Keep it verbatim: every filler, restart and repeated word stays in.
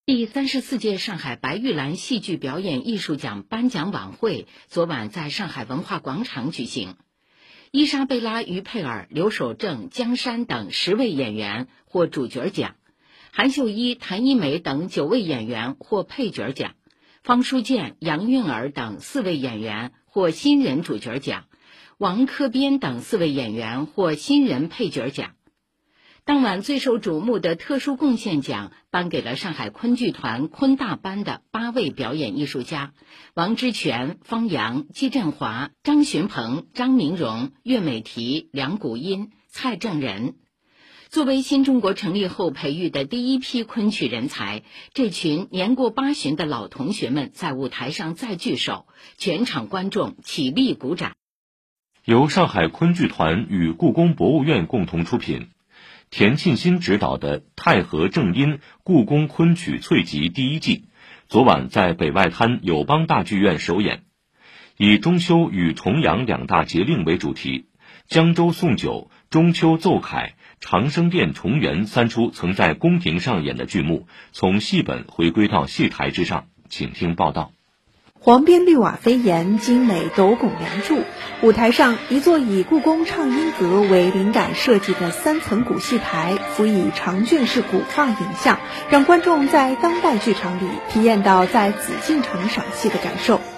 第三十四届上海白玉兰戏剧表演艺术奖颁奖晚会昨晚在上海文化广场举行。伊莎贝拉·于佩尔、刘守正、江山等十位演员获主角奖，韩秀一、谭一梅等九位演员获配角奖，方书建、杨韵儿等四位演员获新人主角奖，王科边等四位演员获新人配角奖。当晚最受瞩目的特殊贡献奖颁给了上海昆剧团昆大班的八位表演艺术家：王之权、方洋、季振华、张寻鹏、张明荣、岳美缇、梁谷音、蔡正仁。作为新中国成立后培育的第一批昆曲人才，这群年过八旬的老同学们在舞台上再聚首，全场观众起立鼓掌。 由上海昆剧团与故宫博物院共同出品，田沁鑫执导的《太和正音》故宫昆曲粹集第一季，昨晚在北外滩友邦大剧院首演，以中秋与重阳两大节令为主题，江州送酒、中秋奏凯、长生殿重圆三出曾在宫廷上演的剧目，从戏本回归到戏台之上。请听报道。 黄边绿瓦飞檐，精美斗拱梁柱，舞台上一座以故宫畅音阁为灵感设计的三层古戏台，辅以长卷式古画影像，让观众在当代剧场里体验到在紫禁城赏戏的感受。